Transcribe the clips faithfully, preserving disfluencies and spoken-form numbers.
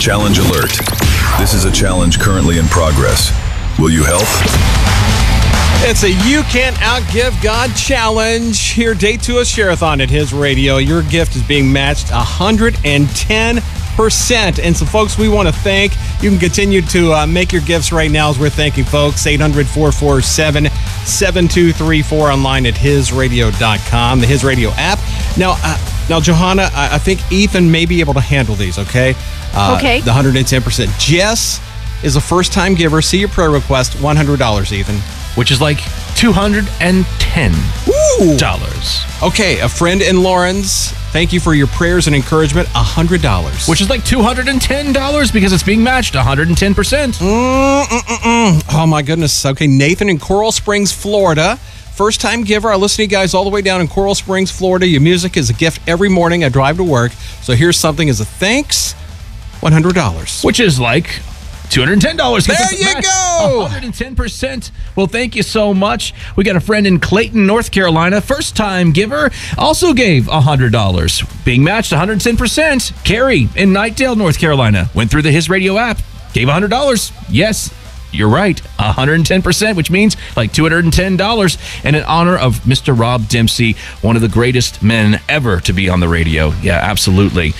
Challenge alert. This is a challenge currently in progress. Will you help? It's a You Can't Outgive God challenge. Here, day two of Share-a-thon at His Radio. Your gift is being matched one hundred ten percent. And so, folks, we want to thank. You can continue to uh, make your gifts right now as we're thanking folks. eight hundred, four four seven, seven two three four online at his radio dot com, the His Radio app. Now, uh, now, Johanna, I, I think Ethan may be able to handle these, okay? Uh, okay. The one hundred ten percent. Jess is a first-time giver. See your prayer request, one hundred dollars, Ethan. Which is like two hundred ten dollars. Ooh. Okay, a friend in Lawrence. Thank you for your prayers and encouragement, one hundred dollars. Which is like two hundred ten dollars because it's being matched one hundred ten percent. Mm-mm-mm. Oh, my goodness. Okay, Nathan in Coral Springs, Florida. First-time giver. I listen to you guys all the way down in Coral Springs, Florida. Your music is a gift every morning I drive to work. So here's something as a thanks, one hundred dollars. Which is like two hundred ten dollars. There you go. one hundred ten percent. Well, thank you so much. We got a friend in Clayton, North Carolina. First-time giver. Also gave one hundred dollars. Being matched one hundred ten percent. Carrie in Knightdale, North Carolina. Went through the His Radio app. Gave one hundred dollars. Yes, you're right. one hundred ten percent, which means like two hundred ten dollars. And in honor of Mister Rob Dempsey, one of the greatest men ever to be on the radio. Yeah, absolutely.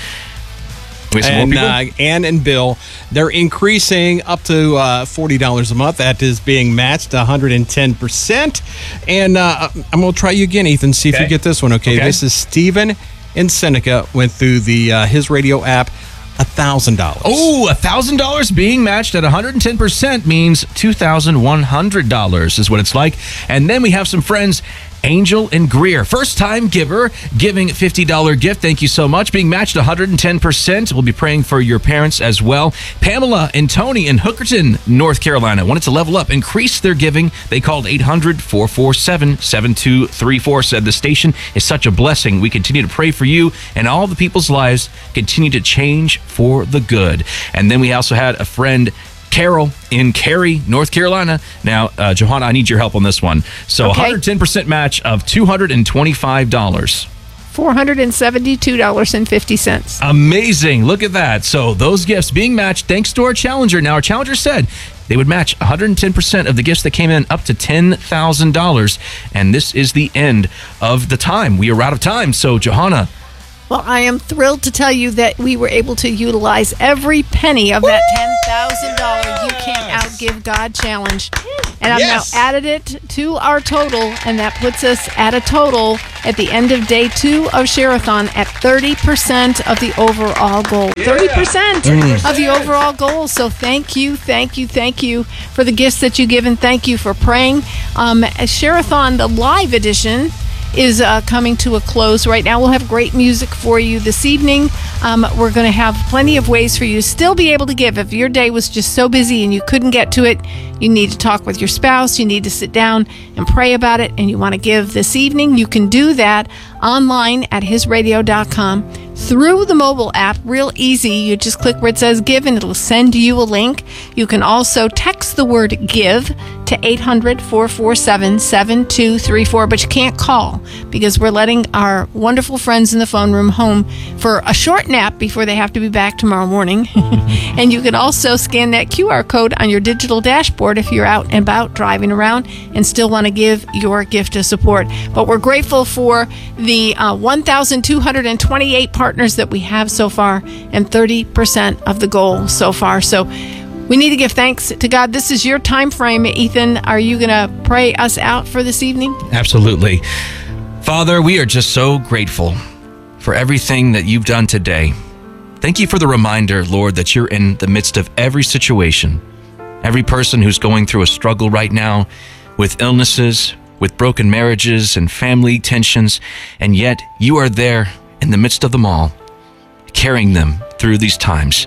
And uh, Ann and Bill, they're increasing up to uh, forty dollars a month. That is being matched one hundred ten percent. And uh, I'm going to try you again, Ethan, see okay. if you get this one, okay? okay? This is Stephen in Seneca, went through the uh, His Radio app, one thousand dollars. Oh, one thousand dollars being matched at one hundred ten percent means two thousand one hundred dollars is what it's like. And then we have some friends, Angel and Greer, first-time giver, giving a fifty dollars gift. Thank you so much. Being matched one hundred ten percent. We'll be praying for your parents as well. Pamela and Tony in Hookerton, North Carolina, wanted to level up, increase their giving. They called eight hundred, four four seven, seven two three four, said the station is such a blessing. We continue to pray for you and all the people's lives continue to change for the good. And then we also had a friend, Carol in Cary, North Carolina. Now, uh, Johanna, I need your help on this one. So okay. one hundred ten percent match of two hundred twenty-five dollars. four hundred seventy-two dollars and fifty cents. Amazing. Look at that. So those gifts being matched thanks to our challenger. Now, our challenger said they would match one hundred ten percent of the gifts that came in up to ten thousand dollars. And this is the end of the time. We are out of time. So, Johanna. Well, I am thrilled to tell you that we were able to utilize every penny of that ten thousand dollars yes. You Can't Outgive God challenge. And I've yes. now added it to our total, and that puts us at a total at the end of day two of Share-a-thon at thirty percent of the overall goal. Yeah. thirty percent mm. of the overall goal. So thank you, thank you, thank you for the gifts that you give, and thank you for praying. Um, Share-a-thon, the live edition, is uh, coming to a close right now. We'll have great music for you this evening. Um, we're going to have plenty of ways for you to still be able to give. If your day was just so busy and you couldn't get to it, you need to talk with your spouse, you need to sit down and pray about it, and you want to give this evening, you can do that online at his radio dot com through the mobile app. Real easy. You just click where it says give and it'll send you a link. You can also text the word give to eight hundred, four four seven, seven two three four, but you can't call because we're letting our wonderful friends in the phone room home for a short nap before they have to be back tomorrow morning. And you can also scan that Q R code on your digital dashboard if you're out and about driving around and still want to give your gift of support. But we're grateful for the uh, one thousand two hundred twenty-eight partners that we have so far and thirty percent of the goal so far. So we need to give thanks to God. This is your time frame. Ethan, are you going to pray us out for this evening? Absolutely. Father, we are just so grateful for everything that you've done today. Thank you for the reminder, Lord, that you're in the midst of every situation. Every person who's going through a struggle right now with illnesses, with broken marriages and family tensions, and yet you are there in the midst of them all, carrying them through these times.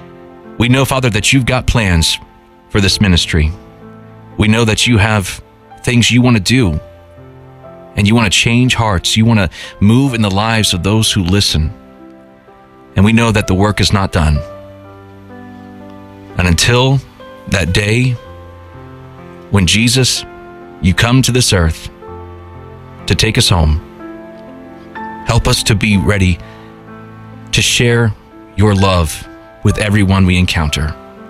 We know, Father, that you've got plans for this ministry. We know that you have things you want to do, and you want to change hearts. You want to move in the lives of those who listen. And we know that the work is not done. And until that day when Jesus, you come to this earth to take us home, help us to be ready to share your love with everyone we encounter.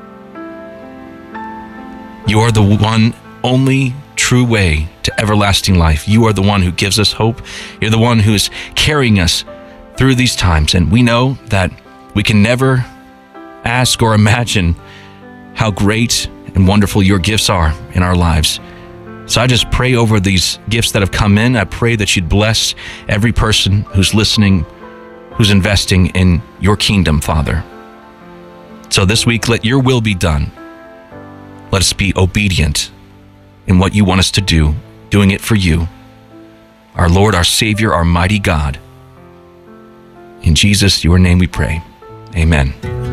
You are the one only true way to everlasting life. You are the one who gives us hope. You're the one who is carrying us through these times. And we know that we can never ask or imagine how great and wonderful your gifts are in our lives. So I just pray over these gifts that have come in. I pray that you'd bless every person who's listening, who's investing in your kingdom, Father. So this week, let your will be done. Let us be obedient in what you want us to do, doing it for you, our Lord, our Savior, our mighty God. In Jesus, your name we pray. Amen.